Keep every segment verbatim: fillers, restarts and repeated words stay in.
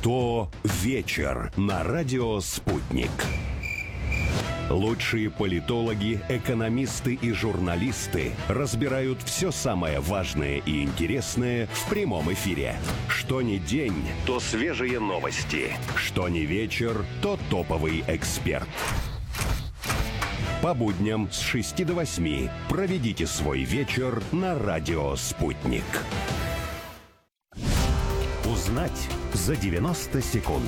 сто вечер на радио «Спутник». Лучшие политологи, экономисты и журналисты разбирают все самое важное и интересное в прямом эфире. Что ни день, то свежие новости. Что ни вечер, то топовый эксперт. По будням с шести до восьми проведите свой вечер на радио «Спутник». Узнать за девяносто секунд.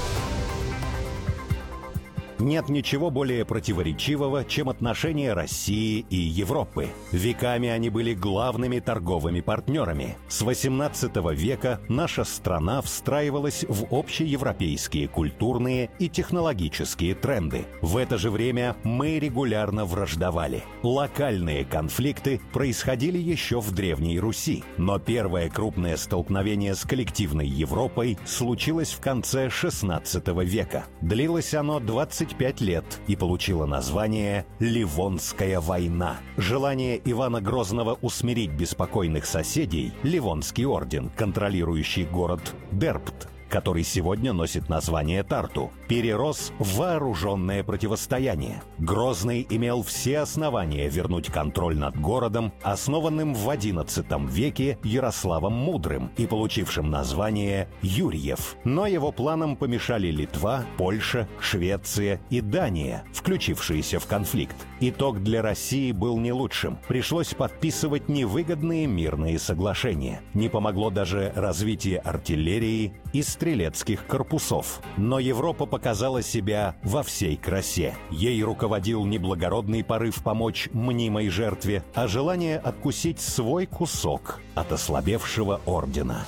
Нет ничего более противоречивого, чем отношения России и Европы. Веками они были главными торговыми партнерами. С восемнадцатого века наша страна встраивалась в общеевропейские культурные и технологические тренды. В это же время мы регулярно враждовали. Локальные конфликты происходили еще в Древней Руси. Но первое крупное столкновение с коллективной Европой случилось в конце шестнадцатого века. Длилось оно двадцать пять лет и получила название «Ливонская война». Желание Ивана Грозного усмирить беспокойных соседей, Ливонский орден, контролирующий город Дербт, который сегодня носит название Тарту, перерос в вооруженное противостояние. Грозный имел все основания вернуть контроль над городом, основанным в одиннадцатом веке Ярославом Мудрым и получившим название Юрьев. Но его планам помешали Литва, Польша, Швеция и Дания, включившиеся в конфликт. Итог для России был не лучшим. Пришлось подписывать невыгодные мирные соглашения. Не помогло даже развитие артиллерии и стрелецких корпусов. Но Европа показала себя во всей красе. Ей руководил не благородный порыв помочь мнимой жертве, а желание откусить свой кусок от ослабевшего ордена.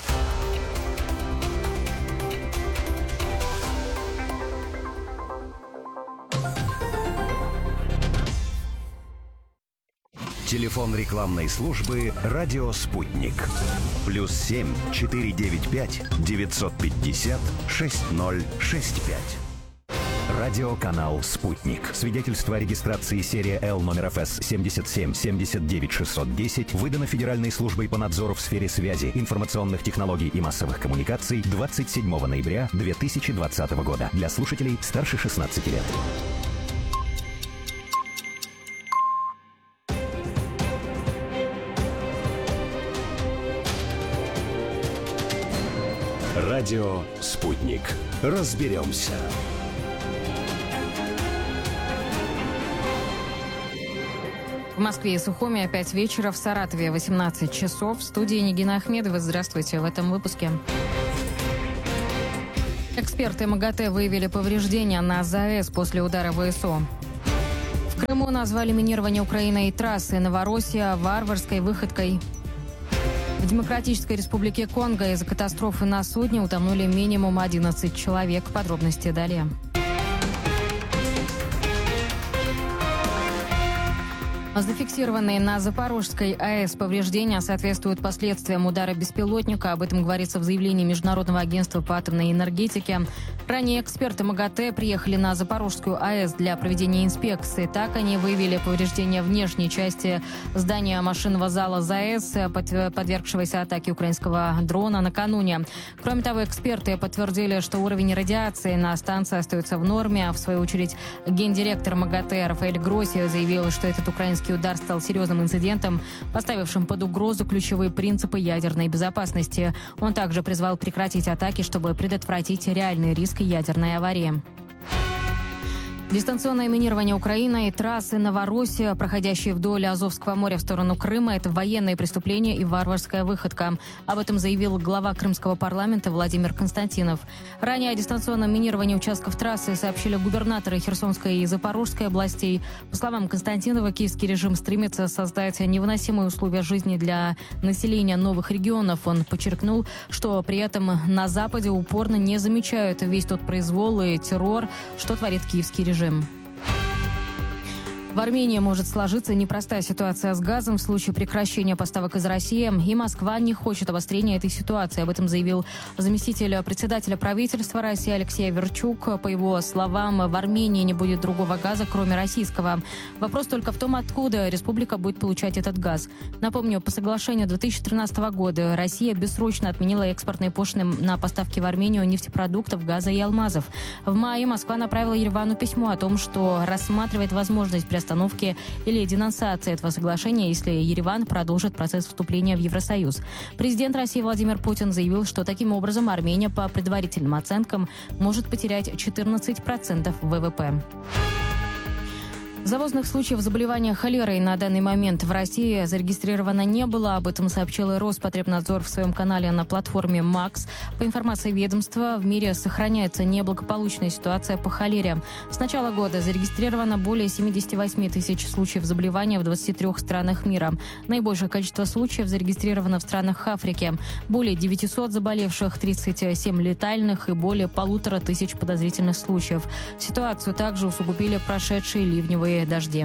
Телефон рекламной службы «Радио Спутник». Плюс семь четыре девять пять девятьсот пятьдесят шесть ноль шесть пять. Радиоканал «Спутник». Свидетельство о регистрации серия Л номер эф эс семьдесят семь семьдесят девять шестьсот десять выдано Федеральной службой по надзору в сфере связи, информационных технологий и массовых коммуникаций двадцать седьмого ноября две тысячи двадцатого года. Для слушателей старше шестнадцати лет. Радио «Спутник». Разберемся. В Москве и Сухуми опять вечера, в Саратове восемнадцать часов. В студии Нигина Ахмедова. Здравствуйте в этом выпуске. Эксперты МАГАТЭ выявили повреждения на ЗАЭС после удара ВСО. В Крыму назвали минирование Украины и трассы Новороссия варварской выходкой. В Демократической Республике Конго из-за катастрофы на судне утонули минимум одиннадцать человек. Подробности далее. Зафиксированные на Запорожской АЭС повреждения соответствуют последствиям удара беспилотника. Об этом говорится в заявлении Международного агентства по атомной энергетике. Ранее эксперты МАГАТЭ приехали на Запорожскую АЭС для проведения инспекции. Так они выявили повреждения внешней части здания машинного зала ЗАЭС, подвергшегося атаке украинского дрона накануне. Кроме того, эксперты подтвердили, что уровень радиации на станции остается в норме. А в свою очередь гендиректор МАГАТЭ Рафаэль Гросси заявил, что этот украинский удар стал серьезным инцидентом, поставившим под угрозу ключевые принципы ядерной безопасности. Он также призвал прекратить атаки, чтобы предотвратить реальный риск ядерной аварии. Дистанционное минирование Украины и трассы Новороссия, проходящие вдоль Азовского моря в сторону Крыма, это военное преступление и варварская выходка. Об этом заявил глава Крымского парламента Владимир Константинов. Ранее о дистанционном минировании участков трассы сообщили губернаторы Херсонской и Запорожской областей. По словам Константинова, киевский режим стремится создать невыносимые условия жизни для населения новых регионов. Он подчеркнул, что при этом на Западе упорно не замечают весь тот произвол и террор, что творит киевский режим. В Армении может сложиться непростая ситуация с газом в случае прекращения поставок из России, и Москва не хочет обострения этой ситуации. Об этом заявил заместитель председателя правительства России Алексей Аверчук. По его словам, в Армении не будет другого газа, кроме российского. Вопрос только в том, откуда республика будет получать этот газ. Напомню, по соглашению две тысячи тринадцатого года Россия бессрочно отменила экспортные пошлины на поставки в Армению нефтепродуктов, газа и алмазов. В мае Москва направила Еревану письмо о том, что рассматривает возможность остановки или денонсации этого соглашения, если Ереван продолжит процесс вступления в Евросоюз. Президент России Владимир Путин заявил, что таким образом Армения, по предварительным оценкам, может потерять четырнадцать процентов вэ вэ пэ. Завозных случаев заболевания холерой на данный момент в России зарегистрировано не было. Об этом сообщил и Роспотребнадзор в своем канале на платформе «Макс». По информации ведомства, в мире сохраняется неблагополучная ситуация по холере. С начала года зарегистрировано более семьдесят восемь тысяч случаев заболевания в двадцати трёх странах мира. Наибольшее количество случаев зарегистрировано в странах Африки. Более девятисот заболевших, тридцать семь летальных и более полутора тысяч подозрительных случаев. Ситуацию также усугубили прошедшие ливневые дожди.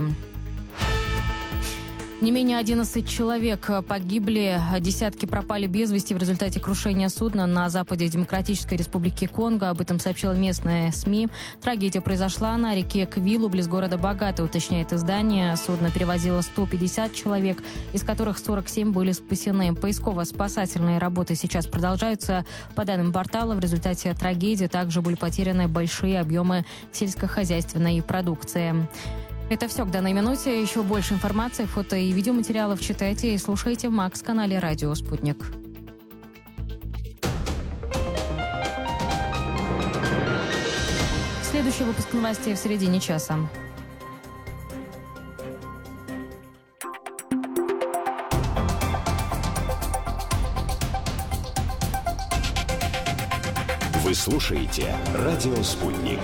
Не менее одиннадцати человек погибли, десятки пропали без вести в результате крушения судна на западе Демократической Республики Конго. Об этом сообщила местная СМИ. Трагедия произошла на реке Квилу, близ города Богата, уточняет издание. Судно перевозило сто пятьдесят человек, из которых сорок семь были спасены. Поисково-спасательные работы сейчас продолжаются. По данным портала, в результате трагедии также были потеряны большие объемы сельскохозяйственной продукции. Это все к данной минуте. Еще больше информации, фото и видеоматериалов читайте и слушайте в Макс-канале «Радио Спутник». Следующий выпуск новостей в середине часа. Вы слушаете «Радио Спутник».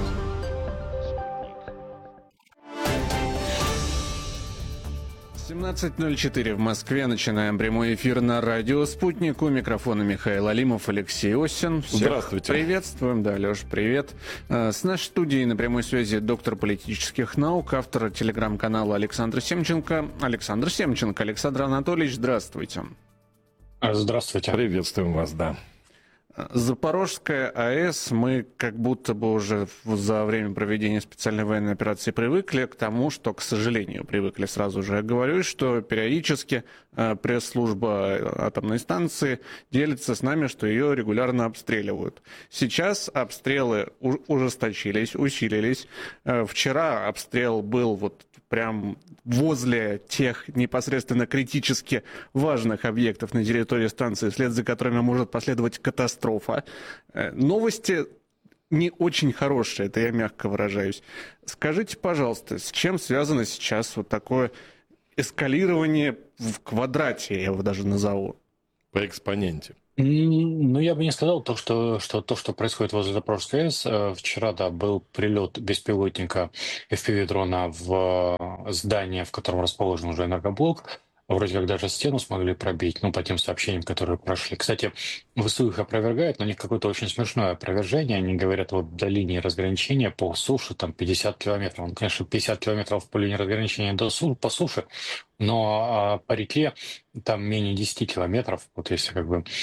семнадцать ноль четыре в Москве. Начинаем прямой эфир на радио «Спутник». У микрофона Михаил Алимов, Алексей Осин. Всех Здравствуйте. Приветствуем. Да, Леш, привет. С нашей студией на прямой связи доктор политических наук, автор телеграм-канала Александр Семченко. Александр Семченко. Александр Анатольевич, здравствуйте. Здравствуйте. Приветствуем вас, да. Запорожская АЭС, мы как будто бы уже за время проведения специальной военной операции привыкли к тому, что, к сожалению, привыкли сразу же. Я говорю, что периодически пресс-служба атомной станции делится с нами, что ее регулярно обстреливают. Сейчас обстрелы ужесточились, усилились. Вчера обстрел был вот прям возле тех непосредственно критически важных объектов на территории станции, вслед за которыми может последовать катастрофа. Новости не очень хорошие, это я мягко выражаюсь. Скажите, пожалуйста, с чем связано сейчас вот такое эскалирование в квадрате, я его даже назову? По экспоненте. Ну, я бы не сказал то, что, что то, что происходит возле Запорожской АЭС. Вчера, да, был прилет беспилотника эф пи ви-дрона в здание, в котором расположен уже энергоблок. Вроде как даже стену смогли пробить, ну, по тем сообщениям, которые прошли. Кстати, ВСУ их опровергает, но у них какое-то очень смешное опровержение. Они говорят, вот до линии разграничения по суше там пятьдесят километров. Ну, конечно, пятьдесят километров по линии разграничения до су- по суше, но а, по реке там менее десяти километров, вот если как бы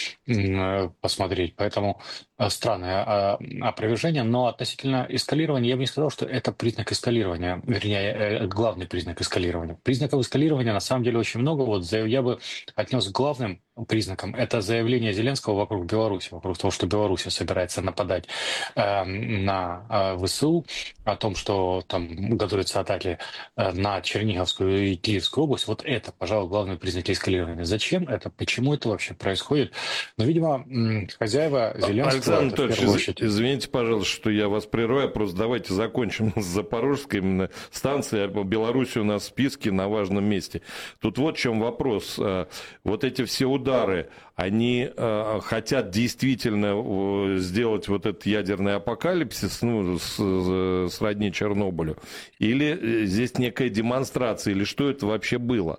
м, посмотреть. Поэтому а, странное а, опровержение, но относительно эскалирования я бы не сказал, что это признак эскалирования, вернее, э, главный признак эскалирования. Признаков эскалирования на самом деле очень много. Вот за- я бы отнес к главным признаком. Это заявление Зеленского вокруг Беларуси, вокруг того, что Беларусь собирается нападать э, на э, ВСУ, о том, что там готовятся атаки э, на Черниговскую и Киевскую область. Вот это, пожалуй, главные признаки эскалирования. Зачем это? Почему это вообще происходит? Ну, видимо, м, хозяева Зеленского... Александр это в Анатольевич, первую из- очередь- извините, пожалуйста, что я вас прерываю, просто давайте закончим с Запорожской именно станцией. Беларусь у нас в списке на важном месте. Тут вот в чем вопрос. Э, Вот эти все удары, они э, хотят действительно э, сделать вот этот ядерный апокалипсис, ну, с- с- сродни Чернобылю? Или э, здесь некая демонстрация, или что это вообще было?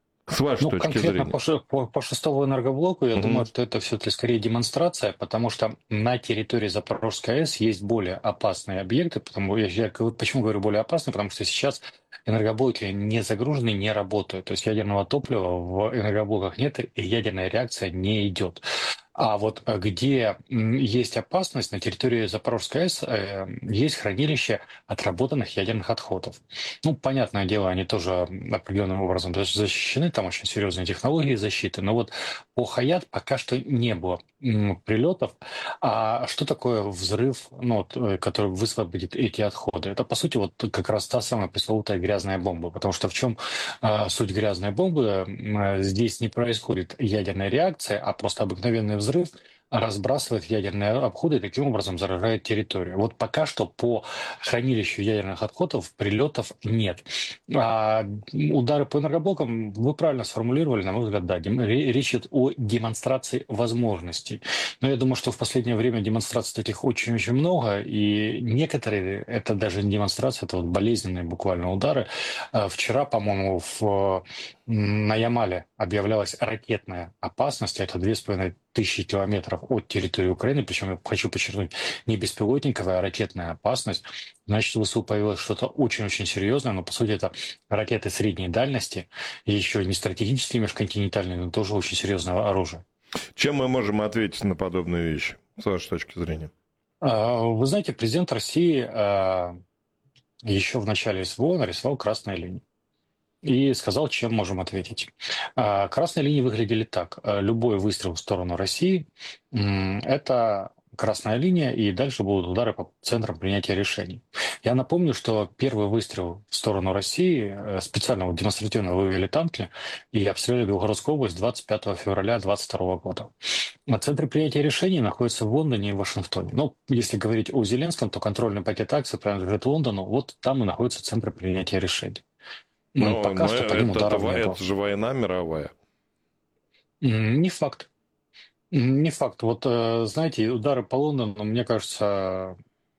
С вашей Ну, точки конкретно зрения. по, ше- по, по шестому энергоблоку, я Мгм. думаю, что это все-таки скорее демонстрация, потому что на территории Запорожской АЭС есть более опасные объекты. Потому, я, я говорю- почему говорю более опасные? Потому что сейчас энергоблоки не загружены, не работают. То есть ядерного топлива в энергоблоках нет, и ядерная реакция не идет. А вот э, где м, есть опасность, на территории Запорожской АЭС э, есть хранилище отработанных ядерных отходов. Ну, понятное дело, они тоже м, определенным образом защ- защищены, там очень серьезные технологии защиты, но вот по Хаят пока что не было м, прилетов. А что такое взрыв, ну, вот, э, который высвободит эти отходы? Это, по сути, вот как раз та самая пресловутая грязная бомба. Потому что в чем а, суть грязной бомбы? М, э, Здесь не происходит ядерная реакция, а просто обыкновенный взрыв разбрасывает ядерные отходы и таким образом заражает территорию. Вот пока что по хранилищу ядерных отходов прилетов нет. А удары по энергоблокам вы правильно сформулировали, на мой взгляд, да. дем- ре- Речь идет о демонстрации возможностей. Но я думаю, что в последнее время демонстраций таких очень-очень много, и некоторые, это даже не демонстрация, это вот болезненные буквально удары. А Вчера, по-моему, в, м, на Ямале объявлялась ракетная опасность, это две с половиной тысячи километров от территории Украины, причем я хочу подчеркнуть, не беспилотниковая, а ракетная опасность. Значит, в ВСУ появилось что-то очень-очень серьезное, но по сути это ракеты средней дальности, и еще не стратегические межконтинентальные, но тоже очень серьезное оружие. Чем мы можем ответить на подобные вещи, с вашей точки зрения? А, Вы знаете, президент России а, еще в начале СВО нарисовал красные линии и сказал, чем можем ответить. А, Красные линии выглядели так. А, Любой выстрел в сторону России м, – это красная линия, и дальше будут удары по центрам принятия решений. Я напомню, что первый выстрел в сторону России э, специально вот демонстративно вывели танки и обстреляли Белгородскую область двадцать пятого февраля две тысячи двадцать второго года. А центры принятия решений находятся в Лондоне и в Вашингтоне. Ну, если говорить о Зеленском, то контрольный пакет акций принадлежит Лондону. Вот там и находятся центры принятия решений. Ну, Но, пока но что по ним это, это, ударов во- не это было. же война мировая. М, Не факт. М, Не факт. Вот, э, знаете, удары по Лондону, мне кажется,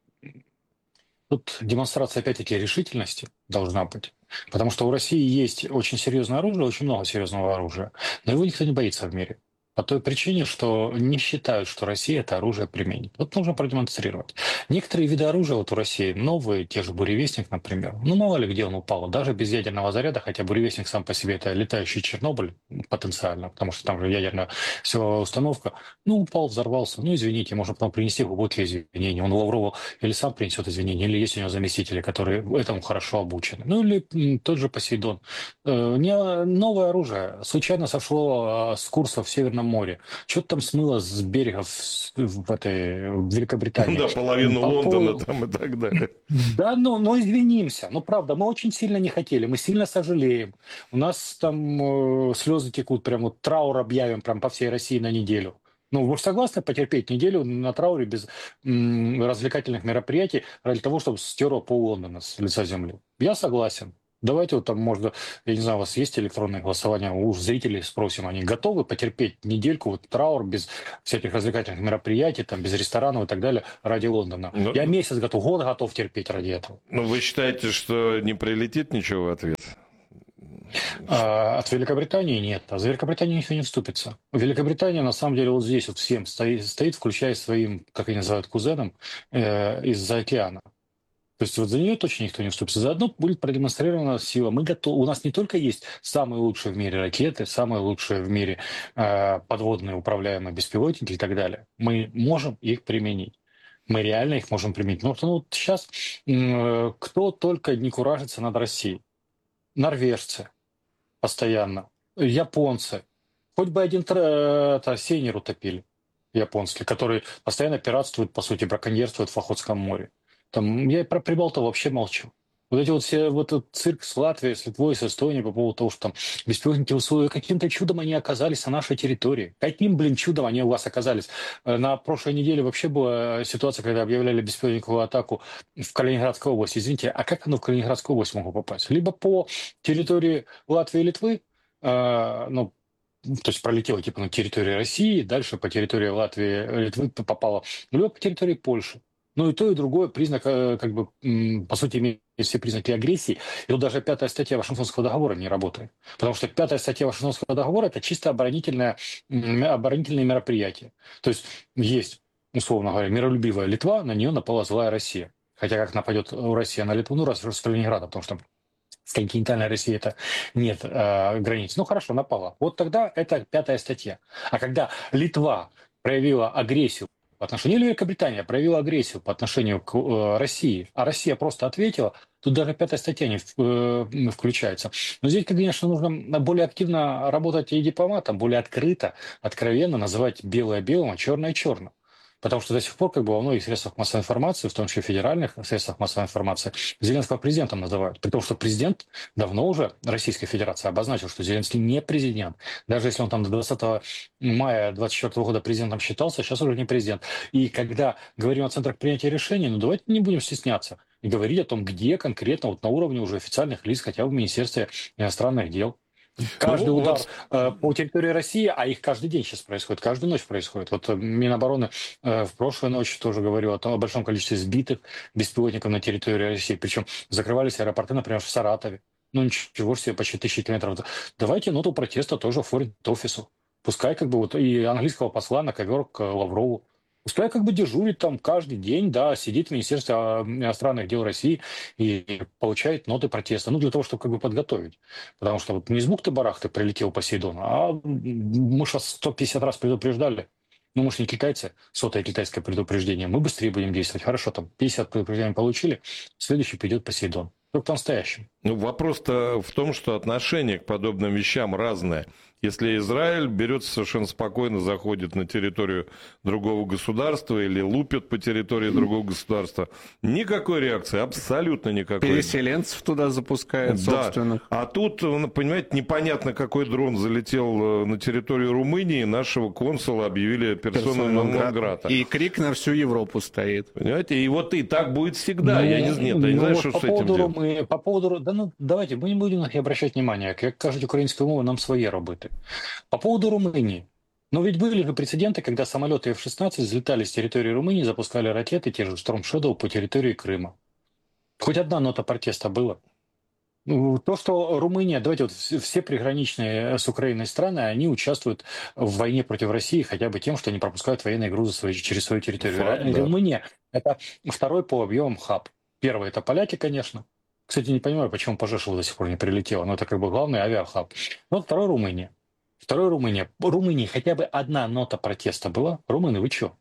тут демонстрация, опять-таки, решительности должна быть. Потому что у России есть очень серьезное оружие, очень много серьезного оружия, но его никто не боится в мире. По той причине, что не считают, что Россия это оружие применит. Вот нужно продемонстрировать. Некоторые виды оружия вот у России новые, те же буревестник, например, ну мало ли где он упал, даже без ядерного заряда, хотя буревестник сам по себе это летающий Чернобыль потенциально, потому что там же ядерная силовая установка, ну упал, взорвался, ну извините, можно потом принести глубокие извинения. Он Лаврову или сам принесет извинения, или есть у него заместители, которые этому хорошо обучены. Ну или м, тот же Посейдон. Э, не новое оружие случайно сошло а, с курса в Северном море. Что-то там смыло с берега в, в этой в Великобритании. Да, половину Лондона Поплыл. там и так далее. Да, ну, ну извинимся. Ну, правда, мы очень сильно не хотели, мы сильно сожалеем. У нас там э, слезы текут, прям вот траур объявим прям по всей России на неделю. Ну, вы же согласны потерпеть неделю на трауре без м, развлекательных мероприятий ради того, чтобы стерло пол Лондона с лица земли? Я согласен. Давайте вот там, можно, я не знаю, у вас есть электронное голосование, у зрителей спросим, они готовы потерпеть недельку вот траур без всяких развлекательных мероприятий, там, без ресторанов и так далее ради Лондона? Ну, Я месяц готов, год готов терпеть ради этого. ну, вы считаете, что не прилетит ничего в ответ? А от Великобритании нет. А за Великобританию никто не вступится. Великобритания, на самом деле, вот здесь вот всем стоит, стоит включая своим, как они называют, кузенам э, из-за океана. То есть вот за нее точно никто не вступится. Заодно будет продемонстрирована сила. Мы готовы. У нас не только есть самые лучшие в мире ракеты, самые лучшие в мире э, подводные управляемые беспилотники и так далее. Мы можем их применить. Мы реально их можем применить. Но ну, вот сейчас э, кто только не куражится над Россией. Норвежцы постоянно, японцы. Хоть бы один тр- э, это, сейнер утопили японский, который постоянно пиратствует, по сути, браконьерствует в Охотском море. Там, я и про Прибалту вообще молчу. Вот эти вот все, вот этот цирк с Латвией, с Литвой, с Эстонией по поводу того, что там беспилотники ВСУ, каким-то чудом они оказались на нашей территории. Каким, блин, чудом они у вас оказались? Э, На прошлой неделе вообще была ситуация, когда объявляли беспилотниковую атаку в Калининградской области. Извините, а как оно в Калининградскую область могло попасть? Либо по территории Латвии и Литвы, э, ну, то есть пролетела типа на территории России, дальше по территории Латвии, Литвы попала, либо по территории Польши. Ну и то, и другое признак, э, как бы, м, по сути, имеет все признаки агрессии. И тут даже пятая статья Вашингтонского договора не работает. Потому что пятая статья Вашингтонского договора – это чисто оборонительное, м, оборонительное мероприятие. То есть есть, условно говоря, миролюбивая Литва, на нее напала злая Россия. Хотя как нападет Россия на Литву, ну, раз с Калининграда, потому что с континентальной Россией это нет э, границ. Ну хорошо, напала. Вот тогда это пятая статья. А когда Литва проявила агрессию по отношению, или Великобритания проявила агрессию по отношению к э, России, а Россия просто ответила, тут даже пятая статья не в- э, включается. Но здесь, конечно, нужно более активно работать и дипломатам, более открыто, откровенно называть белое белым, а черное черным. Потому что до сих пор как бы во многих средствах массовой информации, в том числе федеральных средствах массовой информации, Зеленского президентом называют. При том, что президент давно уже Российской Федерации обозначил, что Зеленский не президент. Даже если он там до двадцатого мая двадцать четвёртого года президентом считался, сейчас уже не президент. И когда говорим о центрах принятия решений, ну давайте не будем стесняться и говорить о том, где конкретно вот на уровне уже официальных лиц, хотя бы в Министерстве иностранных дел. Каждый Ну, удар вот э, по территории России, а их каждый день сейчас происходит, каждую ночь происходит. Вот э, Минобороны э, в прошлой ночи тоже говорил о, том, о большом количестве сбитых беспилотников на территории России. Причем закрывались аэропорты, например, в Саратове. Ну ничего себе, почти тысячи километров. Давайте ноту протеста тоже оформить офису. Пускай как бы вот и английского посла на ковер к Лаврову. Пускай как бы дежурит там каждый день, да, сидит в Министерстве а, иностранных дел России и получает ноты протеста. Ну, для того, чтобы как бы подготовить. Потому что вот не из бухты-барахты прилетел Посейдон, а мы же сто пятьдесят раз предупреждали. Ну, мы же не китайцы, сотое китайское предупреждение. Мы быстрее будем действовать. Хорошо, там пятьдесят предупреждений получили, следующий придет Посейдон. Только по-настоящему. Ну, вопрос-то в том, что отношение к подобным вещам разное. Если Израиль берется совершенно спокойно, заходит на территорию другого государства или лупит по территории другого государства, никакой реакции, абсолютно никакой. Переселенцев туда запускает, Да. собственных. А тут, ну, понимаете, непонятно, какой дрон залетел на территорию Румынии, нашего консула объявили персоной нон-грата. И крик на всю Европу стоит. Понимаете, и вот и так будет всегда. Ну, я не, нет, я не ну, знаю, вот что по с этим поводу делать. Румы- по поводу, да ну давайте, мы не будем на них обращать внимание. Як кажуть українською мовою, нам своє робити. По поводу Румынии. Но ведь были же прецеденты, когда самолеты эф шестнадцать взлетали с территории Румынии, запускали ракеты, те же Storm Shadow по территории Крыма. Хоть одна нота протеста была. Ну, то, что Румыния, давайте вот вс- все приграничные с Украиной страны, они участвуют в войне против России хотя бы тем, что они пропускают военные грузы свои- через свою территорию. Факт, Ра- да. Румыния– это второй по объемам хаб. Первый– это поляки, конечно. Кстати, не понимаю, почему Пожешево до сих пор не прилетело, но это как бы главный авиахаб. Вот второй Румыния. Второй Румыния. В Румынии хотя бы одна нота протеста была. Румыны, вы что?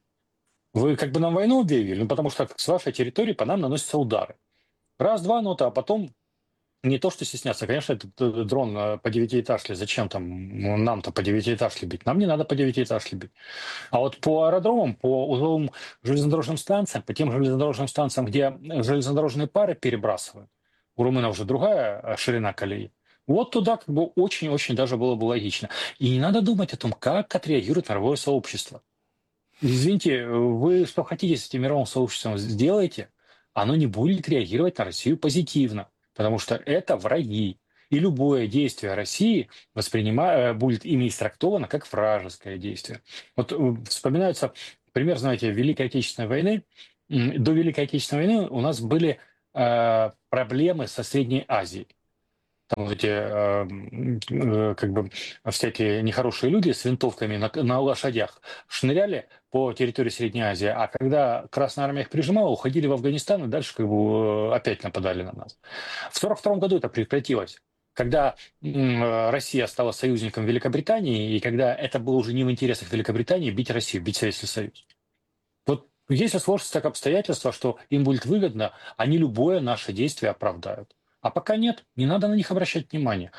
Вы как бы нам войну объявили? Ну, потому что с вашей территории по нам наносятся удары. Раз-два нота, а потом не то, что стесняться. Конечно, этот э, дрон э, по девятиэтажке, зачем там ну, нам-то по девятиэтажке бить? Нам не надо по девятиэтажке бить. А вот по аэродромам, по узловым железнодорожным станциям, по тем железнодорожным станциям, где железнодорожные пары перебрасывают, у румынов уже другая э, ширина колеи, вот туда как бы очень-очень даже было бы логично. И не надо думать о том, как отреагирует мировое сообщество. Извините, вы что хотите с этим мировым сообществом сделаете, оно не будет реагировать на Россию позитивно, потому что это враги. И любое действие России воспринима- э, будет ими истрактовано как вражеское действие. Вот э, вспоминается пример, знаете, Великой Отечественной войны. М, До Великой Отечественной войны у нас были э, проблемы со Средней Азией. Там вот эти э, м, э, как бы всякие нехорошие люди с винтовками на, на лошадях шныряли по территории Средней Азии, а когда Красная Армия их прижимала, уходили в Афганистан и дальше как бы э, опять нападали на нас. В сорок втором году это прекратилось, когда м, э, Россия стала союзником Великобритании, и когда это было уже не в интересах Великобритании бить Россию, бить Советский Союз. Вот если сложится так обстоятельства, что им будет выгодно, они любое наше действие оправдают. А пока нет, не надо на них обращать внимание.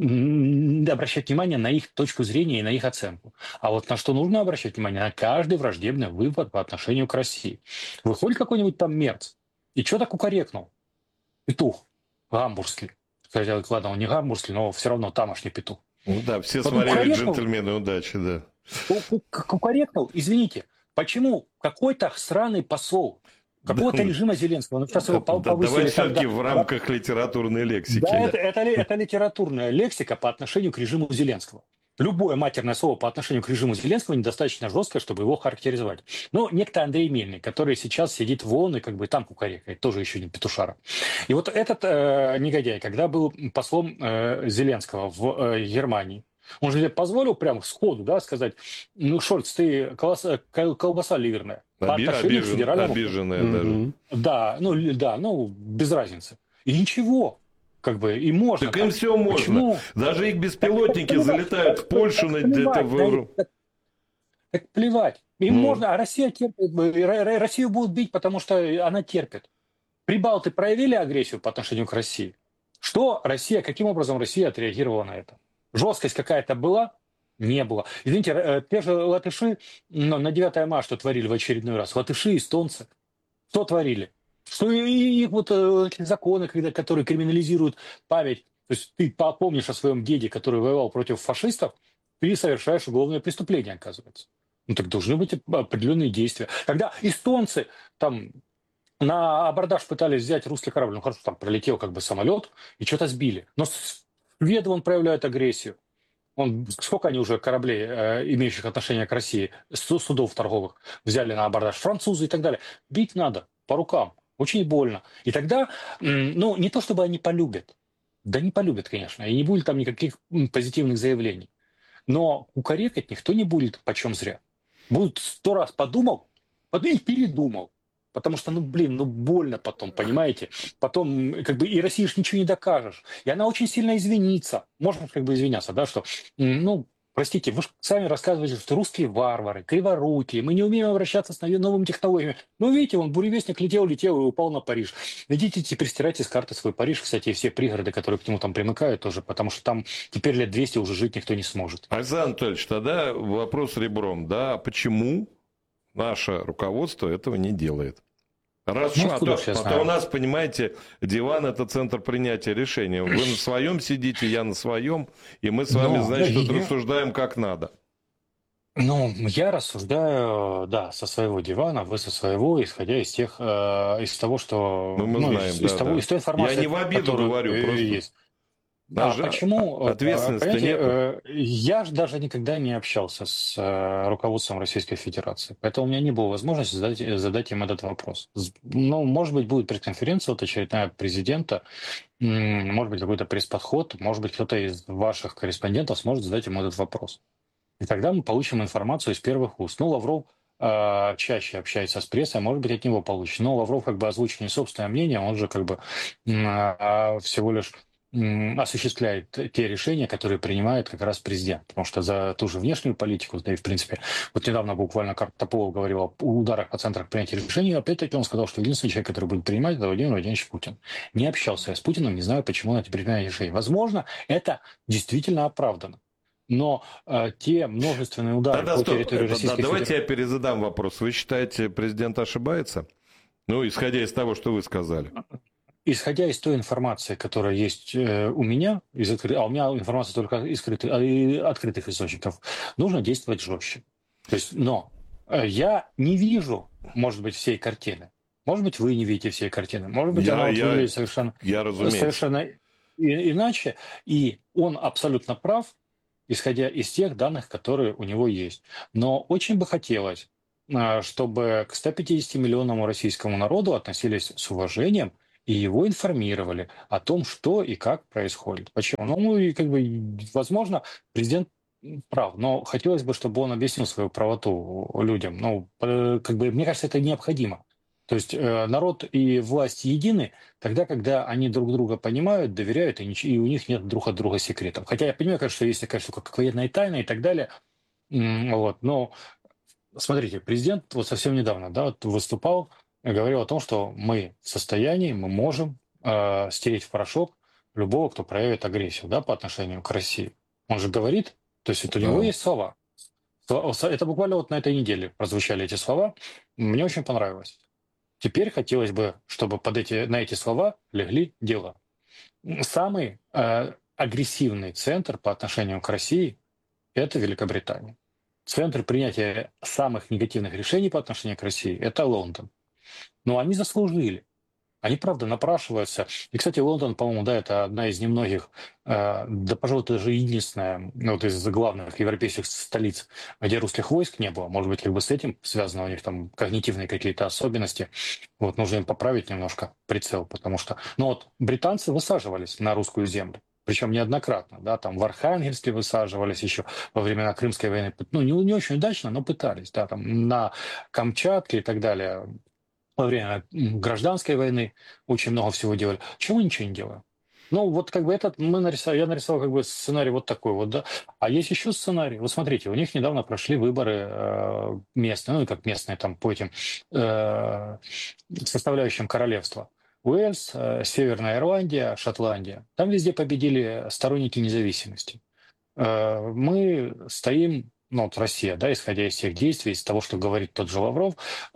М, Обращать внимание на их точку зрения и на их оценку. А вот на что нужно обращать внимание? На каждый враждебный вывод по отношению к России. Выходит какой-нибудь там мерц, и что так укорекнул? Петух гамбургский. Кстати, ладно, он не гамбургский, но все равно тамошний петух. Ну да, все Вот смотрели укорекнул. «Джентльмены удачи», да. Как укорекнул, извините, почему какой-то сраный посол какого-то Да. режима Зеленского, ну сейчас его Да, пов- да, повысили. давай там, все-таки да, в рамках литературной лексики. да, это, это, ли- это литературная лексика по отношению к режиму Зеленского. Любое матерное слово по отношению к режиму Зеленского недостаточно жесткое, чтобы его характеризовать. Но некто Андрей Мельный, который сейчас сидит в ООН и как бы там кукарекает, тоже еще не петушара. И вот этот э, негодяй, когда был послом э, Зеленского в э, Германии, он же позволил прямо сходу, да, сказать, ну, Шольц, ты колоса- кол- колбаса ливерная. По Оби- отношению к обижен- федеральному... обиженная даже. Мгм. Да, ну, ли- да, ну, без разницы. И ничего. Как бы и можно. Так им все можно. Почему? Даже их беспилотники так, залетают в Польшу, на где-то в Европу. Так, так плевать. Им Ну. можно, а Россия терпит, Россию будут бить, потому что она терпит. Прибалты проявили агрессию по отношению к России. Что Россия, каким образом Россия отреагировала на это? Жесткость какая-то была? Не было. Извините, те же латыши ну, на девятое мая что творили в очередной раз? Латыши, эстонцы. Что творили? Что и их вот эти законы, когда, которые криминализируют память. То есть ты помнишь о своем деде, который воевал против фашистов, ты совершаешь уголовное преступление, оказывается. Ну так должны быть определенные действия. Когда эстонцы там на абордаж пытались взять русский корабль, ну хорошо, там прилетел как бы самолет и что-то сбили. Но шведы он проявляет агрессию. Он, сколько они уже кораблей, э, имеющих отношение к России, судов торговых, взяли на абордаж, французы и так далее. Бить надо по рукам, очень больно. И тогда, ну, не то чтобы они полюбят, да не полюбят, конечно, и не будет там никаких позитивных заявлений. Но кукарекать никто не будет почем зря. Будут сто раз подумал, потом и передумал. Потому что, ну, блин, ну, больно потом, понимаете? Потом, как бы, и России ж ничего не докажешь. И она очень сильно извинится. Можно, как бы, извиняться, да, что, ну, простите, вы же сами рассказываете, что русские варвары, криворукие, мы не умеем обращаться с новыми технологиями. Ну, видите, вон, буревестник летел, летел и упал на Париж. Идите теперь стирайте с карты свой Париж, кстати, и все пригороды, которые к нему там примыкают тоже, потому что там теперь лет двести уже жить никто не сможет. Александр Анатольевич, тогда вопрос ребром, да, почему наше руководство этого не делает? Раз, ну, а то, а то у нас, понимаете, диван – это центр принятия решений. Вы на своем сидите, я на своем, и мы с вами, но, значит, да, я... рассуждаем как надо. Ну, я рассуждаю, да, со своего дивана, вы со своего, исходя из тех, э, из того, что… Ну, мы ну, знаем, из, да, из, того, да. из той информации, я не в обиду говорю, просто… есть. Даже а почему? Ответственности нет. Я же даже никогда не общался с руководством Российской Федерации, поэтому у меня не было возможности задать, задать им этот вопрос. Ну, может быть, будет пресс-конференция вот очередная президента, может быть, какой-то пресс-подход, может быть, кто-то из ваших корреспондентов сможет задать ему этот вопрос. И тогда мы получим информацию из первых уст. Ну, Лавров э, чаще общается с прессой, может быть, от него получится. Но Лавров как бы озвучит не собственное мнение, он же как бы э, всего лишь осуществляет те решения, которые принимает как раз президент. Потому что за ту же внешнюю политику, да и в принципе, вот недавно буквально Картополов говорил о ударах по центрах принятия решений, опять-таки он сказал, что единственный человек, который будет принимать, это Владимир Владимирович Путин. Не общался я с Путиным, не знаю, почему он это принимает решение. Возможно, это действительно оправдано. Но э, те множественные удары да, по стоп. территории да, Российской да, Давайте Федерации... я перезадам вопрос. Вы считаете, президент ошибается? Ну, исходя из того, что вы сказали. Исходя из той информации, которая есть э, у меня, из откры... а у меня информация только из открытых, открытых источников, нужно действовать жестче. То есть, но э, я не вижу, может быть, всей картины. Может быть, вы не видите всей картины. Может быть, я, она вот я, выглядит совершенно, я совершенно и, иначе. И он абсолютно прав, исходя из тех данных, которые у него есть. Но очень бы хотелось, э, чтобы к ста пятидесяти миллионам российскому народу относились с уважением, и его информировали о том, что и как происходит. Почему? Ну, и как бы, возможно, президент прав, но хотелось бы, чтобы он объяснил свою правоту людям. Ну, как бы, мне кажется, это необходимо. То есть э, народ и власть едины тогда, когда они друг друга понимают, доверяют, и, нич- и у них нет друг от друга секретов. Хотя я понимаю, конечно, что есть такая штука, как военная тайна и так далее. М, Вот, но смотрите, президент вот совсем недавно, да, вот выступал, говорил о том, что мы в состоянии, мы можем э, стереть в порошок любого, кто проявит агрессию, да, по отношению к России. Он же говорит, то есть это у него Да. есть слова. Это буквально вот на этой неделе прозвучали эти слова. Мне очень понравилось. Теперь хотелось бы, чтобы под эти, на эти слова легли дела. Самый э, агрессивный центр по отношению к России – это Великобритания. Центр принятия самых негативных решений по отношению к России – это Лондон. Но они заслужили. Они, правда, напрашиваются. И, кстати, Лондон, по-моему, да, это одна из немногих, э, да, пожалуй, даже единственная, ну, вот из главных европейских столиц, где русских войск не было. Может быть, как бы с этим связано, у них там когнитивные какие-то особенности. Вот нужно им поправить немножко прицел, потому что... Ну вот, британцы высаживались на русскую землю. Причем неоднократно, да, там в Архангельске высаживались еще во времена Крымской войны. Ну, не, не очень удачно, но пытались, да, там на Камчатке и так далее. Во время гражданской войны очень много всего делали. Чего мы ничего не делаем? Ну, вот как бы этот мы нарисовали, я нарисовал как бы сценарий вот такой вот, да. А есть еще сценарий. Вот смотрите, у них недавно прошли выборы э, местные, ну, как местные там по этим э, составляющим королевства. Уэльс, э, Северная Ирландия, Шотландия. Там везде победили сторонники независимости. Э, мы стоим, ну, вот Россия, да, исходя из всех действий, из того, что говорит тот же Лавров, э,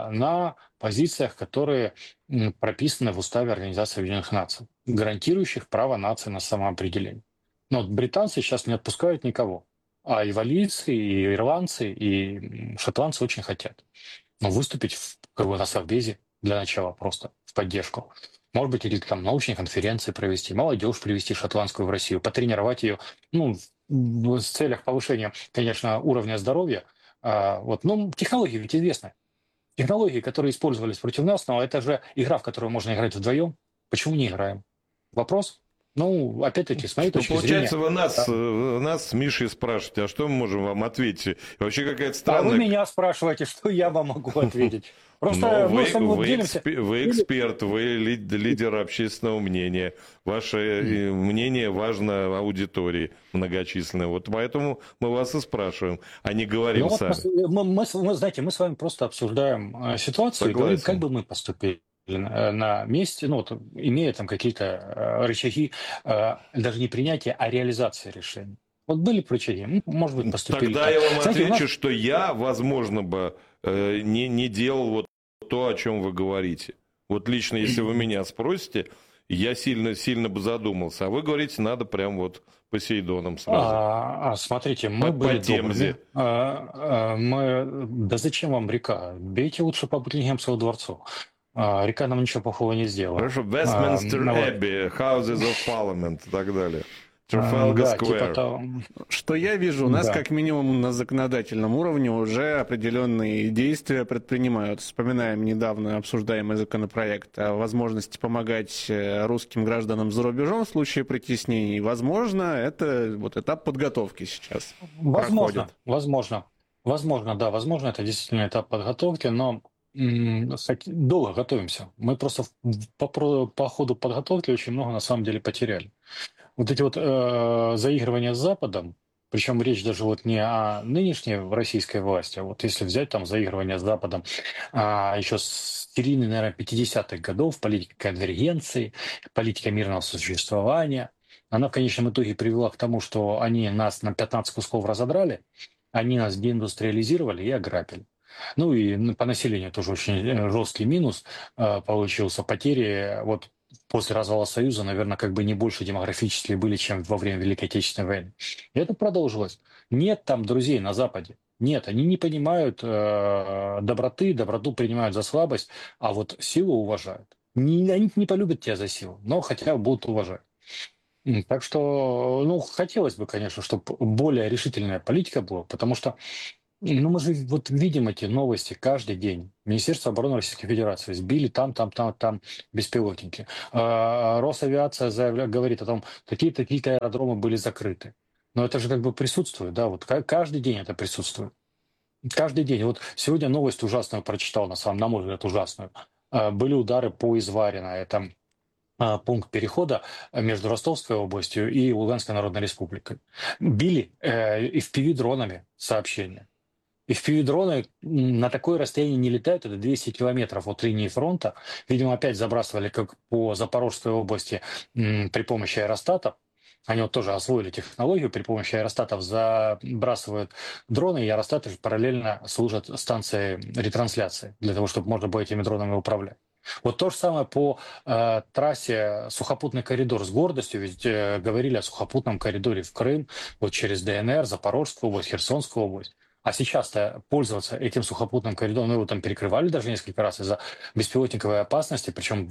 на позициях, которые м, прописаны в Уставе Организации Объединенных Наций, гарантирующих право нации на самоопределение. Но вот британцы сейчас не отпускают никого, а и валийцы, и ирландцы, и м, шотландцы очень хотят. Но выступить в, как бы на Совбезе для начала просто в поддержку. Может быть, или там научные конференции провести, молодежь привести шотландскую в Россию, потренировать ее, ну, в в целях повышения, конечно, уровня здоровья. А, вот. Ну, технологии ведь известны. Технологии, которые использовались против нас, но это же игра, в которую можно играть вдвоем. Почему не играем? Вопрос. Ну, опять-таки, с моей Ну, точки получается, зрения... вы нас, да. э, нас с Мишей спрашиваете, а что мы можем вам ответить? Вообще какая-то А вы странная... меня спрашиваете, что я вам могу ответить. Но Просто мы вы, с вами вот вы, делимся. экспе- вы эксперт, вы ли- лидер общественного мнения. Ваше э, мнение важно аудитории многочисленной. Вот поэтому мы вас и спрашиваем, а не говорим Ну вот сами. мы, мы- мы с- мы, знаете, мы с вами просто обсуждаем э, ситуацию и говорим, как Согласен. бы мы поступили на, на месте, ну вот, имея там какие-то э, рычаги, э, даже не принятия, а реализации решений. Вот были бы рычаги, мы, может быть, поступили Тогда так. я вам Знаете, у нас- отвечу, что я, возможно, бы э, не, не делал вот то, о чем вы говорите. Вот лично, если вы меня спросите, я сильно, сильно бы задумался. А вы говорите, надо прям вот Посейдоном сразу. А, а, смотрите, мы По- были по Темзе. добрыми. А, а, мы, да зачем вам река? Бейте лучше по Букингемскому дворцу. А, река нам ничего плохого не сделала. Хорошо, А, Westminster ну вот. Abbey, Houses of Parliament и так далее. А, Trafalgar да, типа Square. того. Что я вижу, у нас Да. как минимум на законодательном уровне уже определенные действия предпринимаются. Вспоминаем недавно обсуждаемый законопроект о возможности помогать э, русским гражданам за рубежом в случае притеснений. Возможно, это вот этап подготовки сейчас Возможно, проходит. возможно. Возможно, да, возможно, это действительно этап подготовки, но м, хот- долго готовимся. Мы просто в- по, про- по ходу подготовки очень много на самом деле потеряли. Вот эти вот э, заигрывания с Западом, причем речь даже вот не о нынешней российской власти, а вот если взять там заигрывание с Западом, а, еще с середины, наверное, пятидесятых годов, политика конвергенции, политика мирного существования, она в конечном итоге привела к тому, что они нас на пятнадцать кусков разодрали, они нас деиндустриализировали и ограбили. Ну и н- по населению тоже очень э, жесткий минус э, получился. Потери вот после развала Союза, наверное, как бы не больше демографические были, чем во время Великой Отечественной войны. И это продолжилось. Нет там друзей на Западе. Нет, они не понимают э, доброты, доброту принимают за слабость, а вот силу уважают. Не, они не полюбят тебя за силу, но хотя бы будут уважать. М, Так что, ну, хотелось бы, конечно, чтобы более решительная политика была, потому что ну, мы же вот видим эти новости каждый день. Министерство обороны Российской Федерации сбили там, там, там, там беспилотники. А, Росавиация заявля- говорит о том, такие-то какие-то аэродромы были закрыты. Но это же как бы присутствует, да, вот ка- каждый день это присутствует. Каждый день. Вот сегодня новость ужасную прочитал, на самом, на мой взгляд, ужасную. А, Были удары по Изварино, это а, пункт перехода э, между Ростовской областью и Луганской Народной Республикой. Били э, эф пи ви-дронами сообщения. эф пи ви-дроны на такое расстояние не летают, это двести километров от линии фронта. Видимо, опять забрасывали, как по Запорожской области, м, при помощи аэростатов. Они вот тоже освоили технологию, при помощи аэростатов забрасывают дроны, и аэростаты же параллельно служат станцией ретрансляции, для того, чтобы можно было этими дронами управлять. Вот то же самое по э, трассе сухопутный коридор с гордостью, ведь э, говорили о сухопутном коридоре в Крым, вот через дэ эн эр, Запорожскую область, Херсонскую область. А сейчас-то пользоваться этим сухопутным коридором, ну, его там перекрывали даже несколько раз из-за беспилотниковой опасности, причем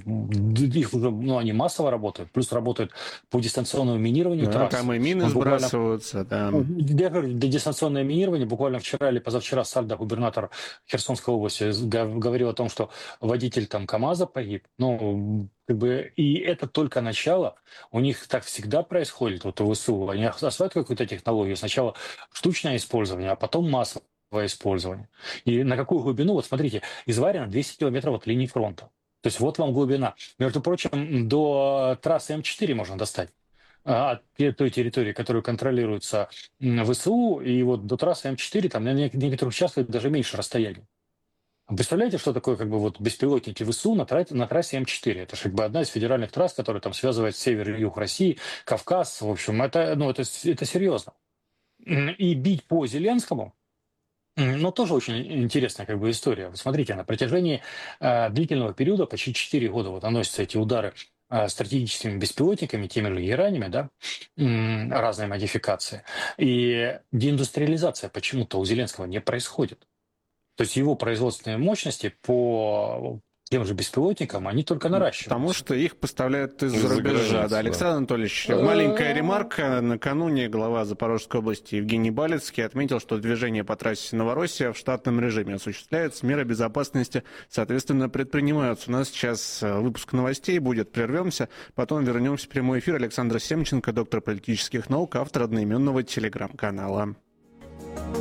их уже, ну, они массово работают, плюс работают по дистанционному минированию Да, трасс. там и мины Он буквально- сбрасываются, да. Ну, Я говорю, да, дистанционное минирование. Буквально вчера или позавчера Сальдо, губернатор Херсонской области, с- гов- говорил о том, что водитель там КамАЗа погиб. Ну, как бы, и это только начало. У них так всегда происходит, вот у ВСУ. Они осваивают какую-то технологию. Сначала штучное использование, а потом массовое использование. И на какую глубину? Вот смотрите, из Варина двести километров от линии фронта. То есть вот вам глубина. Между прочим, до трассы М четыре можно достать от той территории, которую контролируется ВСУ, и вот до трассы М четыре там на некоторых участках даже меньше расстояния. Представляете, что такое как бы вот беспилотники ВСУ на, трассе, на трассе М четыре? Это же как бы одна из федеральных трасс, которая там связывает север и юг России, Кавказ. В общем, это, ну, это, это серьезно. И бить по Зеленскому, ну, тоже очень интересная как бы история. Вы смотрите, на протяжении э, длительного периода, почти четыре года, вот наносятся эти удары э, стратегическими беспилотниками, теми же Иранами, да, м, разные модификации. И деиндустриализация почему-то у Зеленского не происходит. То есть его производственные мощности по тем же беспилотникам, они только наращиваются. Потому что их поставляют из-за Из-за рубежа. границы, Да, да. Александр Анатольевич, маленькая ремарка. Накануне глава Запорожской области Евгений Балицкий отметил, что движение по трассе Новороссия в штатном режиме осуществляется, меры безопасности, соответственно, предпринимаются. У нас сейчас выпуск новостей будет, прервемся, потом вернемся в прямой эфир. Александр Семченко, доктор политических наук, автор одноименного телеграм-канала.